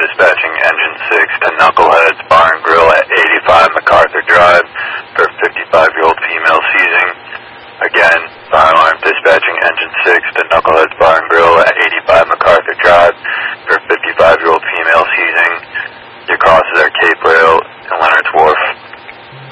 dispatching Engine 6 to Knuckleheads Bar and Grill at 85 MacArthur Drive for 55-year-old female seizing. Again, fire alarm dispatching Engine 6 to Knuckleheads Bar and Grill at 85 MacArthur Drive